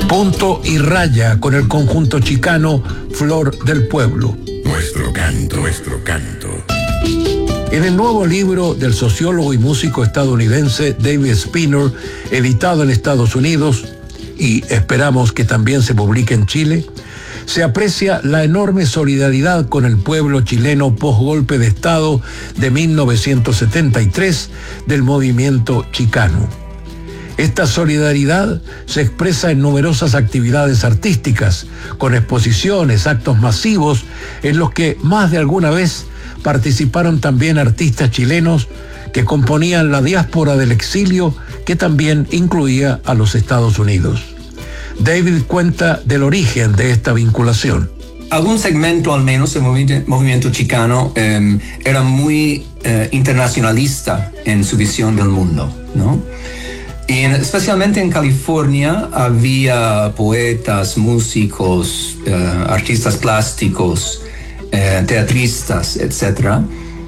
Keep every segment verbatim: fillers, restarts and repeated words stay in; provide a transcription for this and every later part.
Punto y raya con el conjunto chicano Flor del Pueblo. Nuestro canto, nuestro canto. En el nuevo libro del sociólogo y músico estadounidense David Spinner, editado en Estados Unidos y esperamos que también se publique en Chile, se aprecia la enorme solidaridad con el pueblo chileno post-golpe de Estado de mil novecientos setenta y tres del movimiento chicano. Esta solidaridad se expresa en numerosas actividades artísticas, con exposiciones, actos masivos, en los que más de alguna vez participaron también artistas chilenos que componían la diáspora del exilio, que también incluía a los Estados Unidos. David cuenta del origen de esta vinculación. Algún segmento, al menos, del movimiento, movimiento chicano eh, era muy eh, internacionalista en su visión del mundo, ¿no? Y en, especialmente en California había poetas, músicos, eh, artistas plásticos, eh, teatristas, etcétera,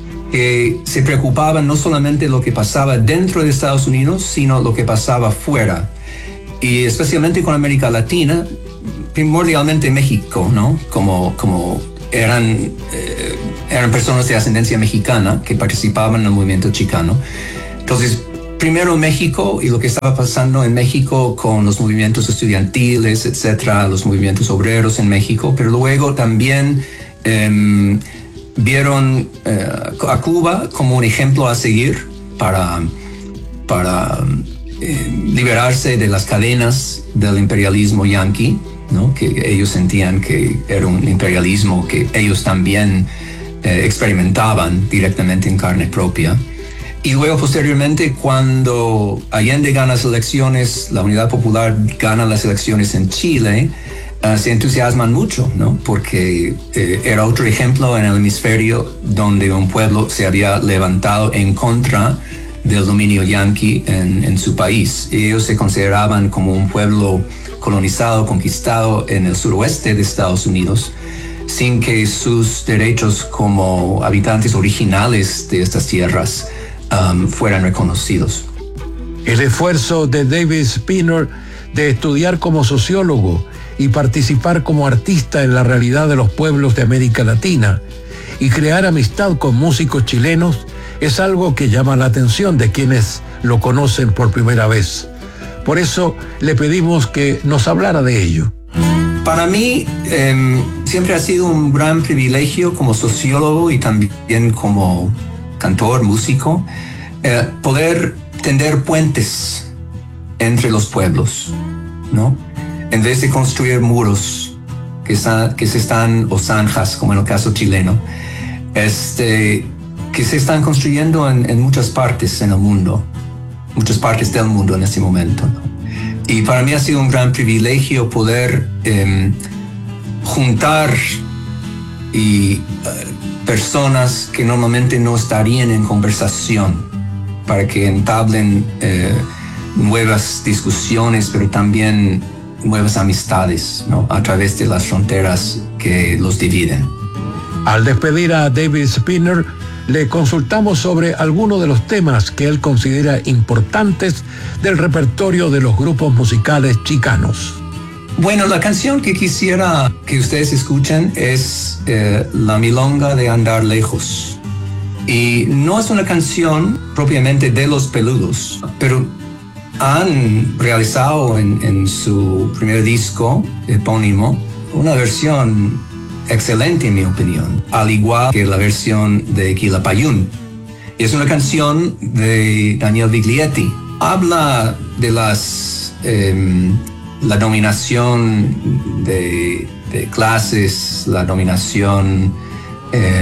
que se preocupaban no solamente de lo que pasaba dentro de Estados Unidos, sino lo que pasaba fuera. Y especialmente con América Latina, primordialmente México, ¿no? Como, como eran, eh, eran personas de ascendencia mexicana que participaban en el movimiento chicano. Entonces, primero México y lo que estaba pasando en México con los movimientos estudiantiles, etcétera, los movimientos obreros en México, pero luego también eh, vieron eh, a Cuba como un ejemplo a seguir para, para eh, liberarse de las cadenas del imperialismo yanqui, ¿no? Que ellos sentían que era un imperialismo que ellos también eh, experimentaban directamente en carne propia. Y luego, posteriormente, cuando Allende gana las elecciones, la Unidad Popular gana las elecciones en Chile, uh, se entusiasman mucho, ¿no? Porque eh, era otro ejemplo en el hemisferio donde un pueblo se había levantado en contra del dominio yanqui en, en su país. Y ellos se consideraban como un pueblo colonizado, conquistado en el suroeste de Estados Unidos, sin que sus derechos como habitantes originales de estas tierras Um, fueran reconocidos. El esfuerzo de David Spinner de estudiar como sociólogo y participar como artista en la realidad de los pueblos de América Latina y crear amistad con músicos chilenos es algo que llama la atención de quienes lo conocen por primera vez. Por eso le pedimos que nos hablara de ello. Para mí eh, siempre ha sido un gran privilegio como sociólogo y también como cantor, músico, eh, poder tender puentes entre los pueblos, ¿no? En vez de construir muros que, está, que se están, o zanjas, como en el caso chileno, este, que se están construyendo en, en muchas partes en el mundo, muchas partes del mundo en este momento, ¿no? Y para mí ha sido un gran privilegio poder eh, juntar y uh, personas que normalmente no estarían en conversación para que entablen eh, nuevas discusiones, pero también nuevas amistades, ¿no? A través de las fronteras que los dividen. Al despedir a David Spinner, le consultamos sobre algunos de los temas que él considera importantes del repertorio de los grupos musicales chicanos. Bueno, la canción que quisiera que ustedes escuchen es eh, La Milonga de Andar Lejos. Y no es una canción propiamente de Los Peludos, pero han realizado en, en su primer disco epónimo una versión excelente, en mi opinión, al igual que la versión de Quilapayún. Es una canción de Daniel Viglietti. Habla de las... Eh, la dominación de, de clases, la dominación eh,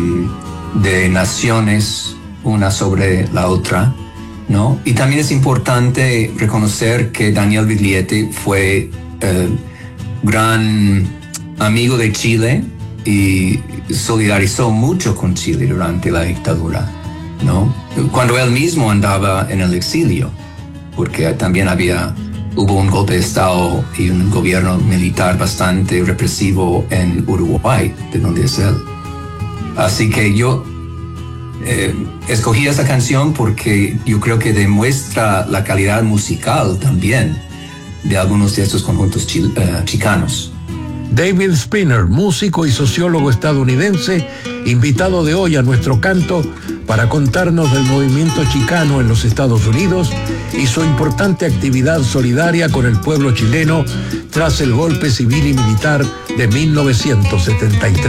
de naciones una sobre la otra, ¿no? Y también es importante reconocer que Daniel Viglietti fue eh, gran amigo de Chile y solidarizó mucho con Chile durante la dictadura, ¿no? Cuando él mismo andaba en el exilio, porque también había... Hubo un golpe de Estado y un gobierno militar bastante represivo en Uruguay, de donde es él. Así que yo eh, escogí esta canción porque yo creo que demuestra la calidad musical también de algunos de estos conjuntos chil, uh, chicanos. David Spinner, músico y sociólogo estadounidense, invitado de hoy a Nuestro Canto para contarnos del movimiento chicano en los Estados Unidos y su importante actividad solidaria con el pueblo chileno tras el golpe civil y militar de mil novecientos setenta y tres.